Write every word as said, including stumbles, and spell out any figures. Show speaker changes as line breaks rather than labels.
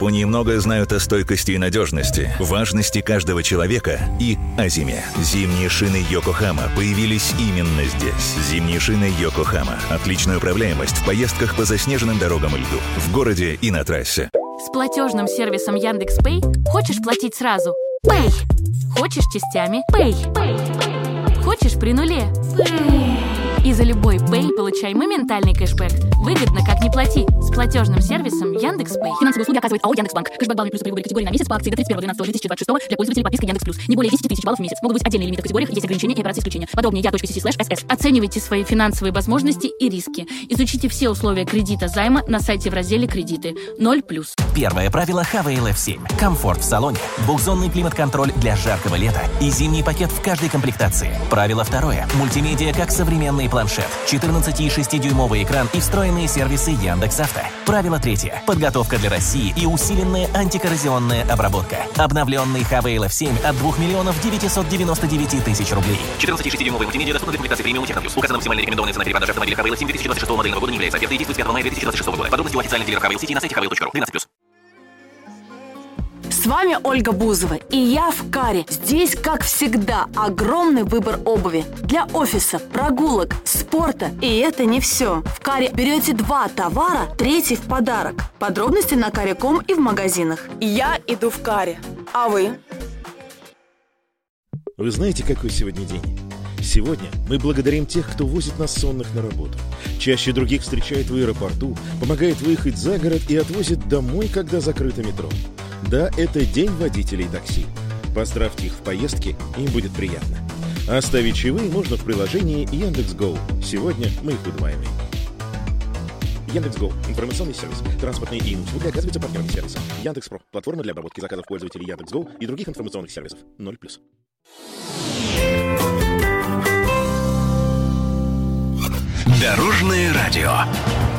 Японии многое знают о стойкости и надежности, важности каждого человека и о зиме. Зимние шины Йокохама появились именно здесь. Зимние шины Йокохама. Отличная управляемость в поездках по заснеженным дорогам и льду, в городе и на трассе.
С платежным сервисом Яндекс.Пэй хочешь платить сразу? Пэй. Хочешь частями? Пэй. Хочешь при нуле? Пэй. И за любой Пэй получай моментальный кэшбэк. Выгодно, как не плати. С платежным сервисом Яндекс.Пэй.
Финансовые услуги оказывает АО Яндекс.Банк. Кэшбэк баллами плюс при выборе категории на месяц по акции до тридцать первого двенадцатого две тысячи двадцать шестого для пользователей подписки Яндекс.Плюс. Не более десять тысяч баллов в месяц. Могут быть отдельные лимиты в категориях, есть ограничения и операции исключения. Подробнее я.си слэш эс.
Оценивайте свои финансовые возможности и риски. Изучите все условия кредита займа на сайте в разделе «Кредиты». ноль плюс.
Первое правило эйч ви эл эф семь. Комфорт в салоне, двухзонный климат-контроль для жаркого лета и зимний пакет в каждой комплектации. Правило второе. Мультимедиа как современный планшет. четырнадцати и шестидюймовый экран и встроенные сервисы Яндекс.Авто. Правило третье. Подготовка для России и усиленная антикоррозионная обработка. Обновленный эйч ви эл эф семь от двух миллионов девятисот девяносто девяти тысяч рублей.
четырнадцати и шестидюймовый мультимедиа доступны для комплектации премиум Техноплюс. Указана максимальная рекомендованная цена перепродажи автомобиля эйч ви эл эф семь две тысячи двадцать шестого модельного года не является. Оферта действует с пятого мая две тысячи двадцать шестого года. Подробности у официальных дилеров эйч ви эл City на сайте эйч ви эл точка ру. двенадцать плюс.
С вами Ольга Бузова, и я в Каре. Здесь, как всегда, огромный выбор обуви для офиса, прогулок, спорта. И это не все. В Каре берете два товара, третий в подарок. Подробности на каре точка ком и в магазинах.
Я иду в Каре. А вы?
Вы знаете, какой сегодня день? Сегодня мы благодарим тех, кто возит нас сонных на работу. Чаще других встречает в аэропорту, помогает выехать за город и отвозит домой, когда закрыто метро. Да, это день водителей такси. Поздравьте их в поездке, им будет приятно. Оставить чаевые можно в приложении Яндекс.Го. Сегодня мы их удваиваем. Яндекс.Го. Информационный сервис. Транспортные и услуги оказываются партнерами сервиса. Яндекс.Про. Платформа для обработки заказов пользователей Яндекс.Го и других информационных сервисов. ноль плюс.
Дорожное радио.